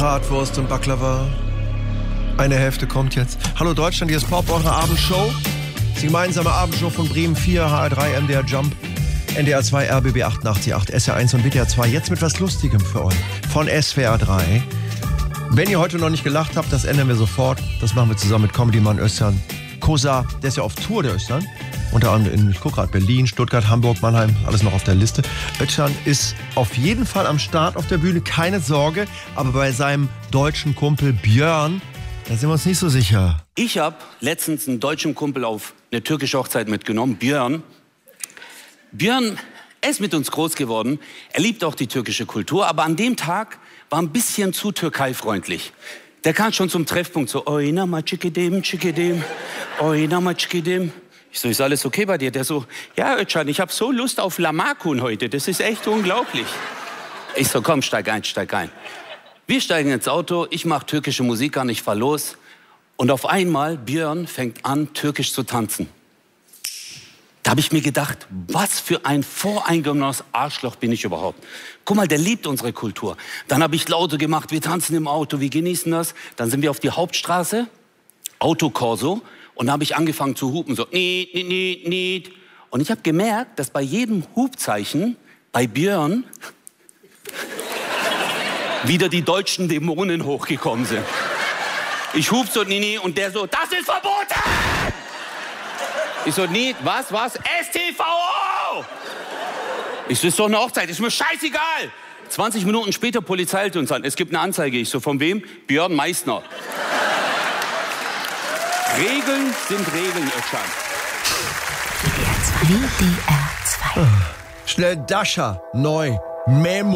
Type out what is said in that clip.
Bratwurst und Baklava. Eine Hälfte kommt jetzt. Hallo Deutschland, hier ist Pop, eure Abendshow. Die gemeinsame Abendshow von Bremen 4, HR3, MDR Jump, NDR 2, RBB 88.8, SR 1 und WDR 2. Jetzt mit was Lustigem für euch von SWR 3. Wenn ihr heute noch nicht gelacht habt, das ändern wir sofort. Das machen wir zusammen mit Comedy-Mann Özcan Kosa. Der ist ja auf Tour, der Özcan. Unter anderem in, ich gucke gerade, Berlin, Stuttgart, Hamburg, Mannheim, alles noch auf der Liste. Özcan ist auf jeden Fall am Start auf der Bühne, keine Sorge. Aber bei seinem deutschen Kumpel Björn, da sind wir uns nicht so sicher. Ich habe letztens einen deutschen Kumpel auf eine türkische Hochzeit mitgenommen, Björn. Björn, er ist mit uns groß geworden. Er liebt auch die türkische Kultur, aber an dem Tag war ein bisschen zu türkeifreundlich. Der kam schon zum Treffpunkt so, oynama çikidim, çikidim, oynama çikidim. Ich so, ist alles okay bei dir? Der so, ja Özcan, ich habe so Lust auf Lahmacun heute, das ist echt unglaublich. Ich so, komm, steig ein, steig ein. Wir steigen ins Auto, ich mache türkische Musik an, ich fahr los. Und auf einmal, Björn fängt an, türkisch zu tanzen. Da habe ich mir gedacht, was für ein voreingenommenes Arschloch bin ich überhaupt. Guck mal, der liebt unsere Kultur. Dann habe ich Laute gemacht, wir tanzen im Auto, wir genießen das. Dann sind wir auf die Hauptstraße, Autokorso. Und da habe ich angefangen zu hupen, so niet, niet, niet, niet. Und ich habe gemerkt, dass bei jedem Hupzeichen bei Björn wieder die deutschen Dämonen hochgekommen sind. Ich hub so, nie, und der so, das ist verboten! Ich so, nie, was? STVO! Ich so, ist doch eine Hochzeit, ist mir scheißegal! 20 Minuten später, Polizei hält uns an, es gibt eine Anzeige. Ich so, von wem? Björn Meissner. Regeln sind Regeln, Özcan. WDR 2. Schnell Dasha, neu, Memo.